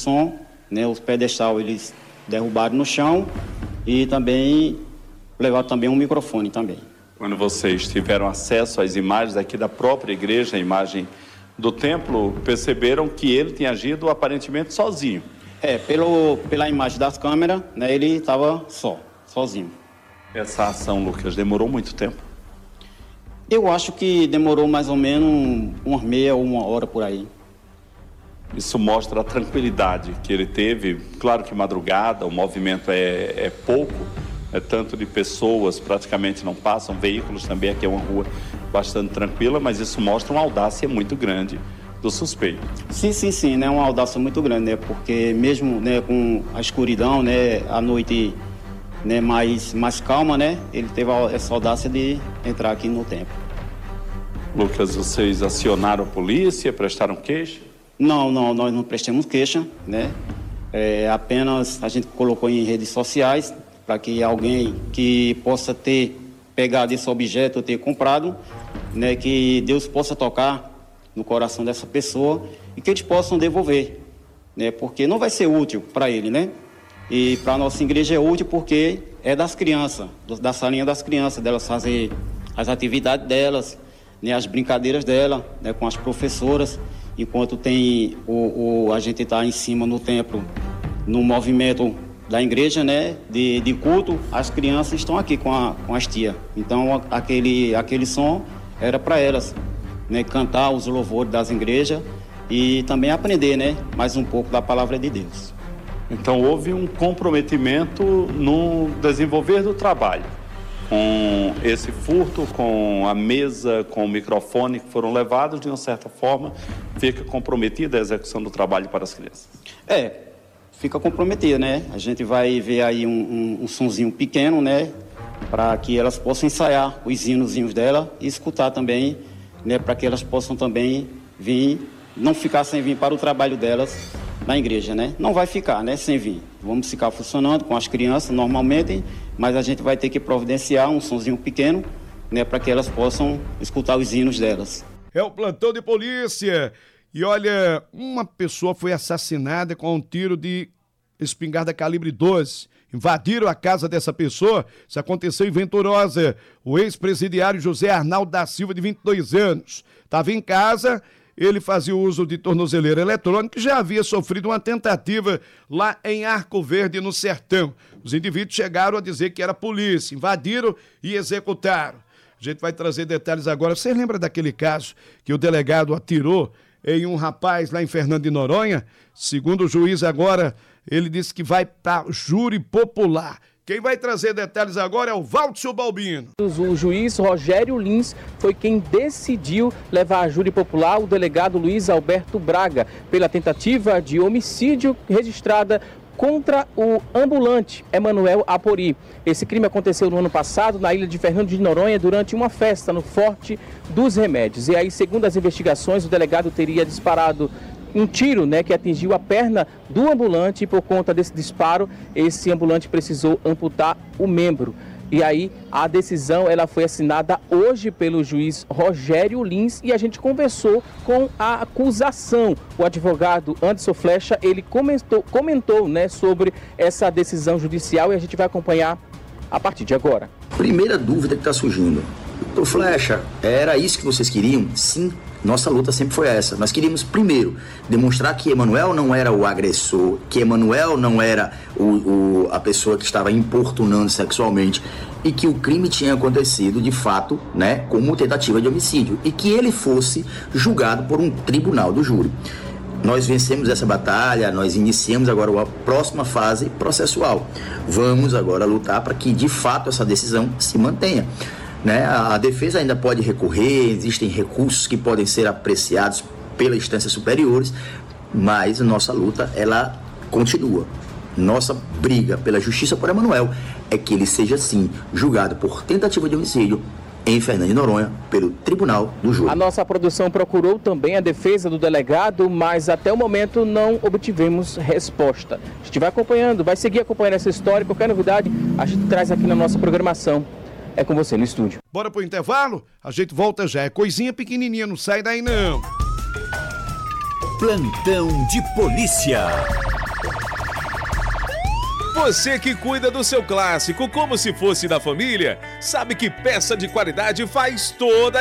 som, né? Os pedestal eles derrubaram no chão e também levaram também um microfone também. Quando vocês tiveram acesso às imagens aqui da própria igreja, a imagem do templo, perceberam que ele tinha agido aparentemente sozinho. Pela imagem das câmeras, né, ele estava sozinho. Essa ação, Lucas, demorou muito tempo? Eu acho que demorou mais ou menos uma meia ou uma hora por aí. Isso mostra a tranquilidade que ele teve. Claro que madrugada, o movimento é pouco, tanto de pessoas, praticamente não passam, veículos também, aqui é uma rua bastante tranquila, mas isso mostra uma audácia muito grande do suspeito. Sim, né, uma audácia muito grande, né, porque mesmo, né, com a escuridão, né, a noite, né, mais calma, né, ele teve essa audácia de entrar aqui no templo. Lucas, vocês acionaram a polícia, prestaram queixa? Não, nós não prestamos queixa, né, apenas a gente colocou em redes sociais para que alguém que possa ter pegado esse objeto ou ter comprado, né, que Deus possa tocar no coração dessa pessoa e que eles possam devolver, né, porque não vai ser útil para ele, né, e para a nossa igreja é útil porque é das crianças, da salinha das crianças, delas fazer as atividades delas, né, as brincadeiras dela, né, com as professoras, enquanto tem a gente está em cima no templo, no movimento da igreja, né, de culto, as crianças estão aqui com as tias. Então, aquele som era para elas, né, cantar os louvores das igrejas e também aprender, né, mais um pouco da palavra de Deus. Então, houve um comprometimento no desenvolver do trabalho, com esse furto, com a mesa, com o microfone que foram levados, de uma certa forma, fica comprometida a execução do trabalho para as crianças. Fica comprometida, né? A gente vai ver aí um sonzinho pequeno, né? Para que elas possam ensaiar os hinozinhos dela e escutar também, né? Para que elas possam também vir, não ficar sem vir para o trabalho delas na igreja, né? Não vai ficar, né? Sem vir. Vamos ficar funcionando com as crianças normalmente, mas a gente vai ter que providenciar um sonzinho pequeno, né? Para que elas possam escutar os hinos delas. É o plantão de polícia. E olha, uma pessoa foi assassinada com um tiro de espingarda calibre 12. Invadiram a casa dessa pessoa. Isso aconteceu em Venturosa. O ex-presidiário José Arnaldo da Silva, de 22 anos. Estava em casa, ele fazia uso de tornozeleira eletrônica e já havia sofrido uma tentativa lá em Arco Verde, no Sertão. Os indivíduos chegaram a dizer que era polícia, invadiram e executaram. A gente vai trazer detalhes agora. Você lembra daquele caso que o delegado atirou em um rapaz lá em Fernando de Noronha? Segundo o juiz agora, ele disse que vai para júri popular. Quem vai trazer detalhes agora é o Valtio Balbino. O juiz Rogério Lins foi quem decidiu levar a júri popular o delegado Luiz Alberto Braga pela tentativa de homicídio registrada contra o ambulante Emanuel Apori. Esse crime aconteceu no ano passado na ilha de Fernando de Noronha durante uma festa no Forte dos Remédios. E aí, segundo as investigações, o delegado teria disparado um tiro, né, que atingiu a perna do ambulante e por conta desse disparo, esse ambulante precisou amputar o membro. E aí a decisão ela foi assinada hoje pelo juiz Rogério Lins e a gente conversou com a acusação. O advogado Anderson Flecha, ele comentou, né, sobre essa decisão judicial e a gente vai acompanhar a partir de agora. Primeira dúvida que está surgindo. Doutor Flecha, era isso que vocês queriam? Sim. Nossa luta sempre foi essa. Nós queríamos, primeiro, demonstrar que Emanuel não era o agressor, que Emanuel não era a pessoa que estava importunando sexualmente e que o crime tinha acontecido, de fato, né, como tentativa de homicídio e que ele fosse julgado por um tribunal do júri. Nós vencemos essa batalha, nós iniciamos agora a próxima fase processual. Vamos agora lutar para que, de fato, essa decisão se mantenha. Né? A defesa ainda pode recorrer, existem recursos que podem ser apreciados pelas instâncias superiores, mas a nossa luta, ela continua. Nossa briga pela justiça por Emanuel é que ele seja, sim, julgado por tentativa de homicídio em Fernando de Noronha, pelo Tribunal do Júri. A nossa produção procurou também a defesa do delegado, mas até o momento não obtivemos resposta. A gente vai acompanhando, vai seguir acompanhando essa história, qualquer novidade a gente traz aqui na nossa programação. É com você no estúdio. Bora pro intervalo? A gente volta já. É coisinha pequenininha, não sai daí não. Plantão de polícia. Você que cuida do seu clássico como se fosse da família, sabe que peça de qualidade faz toda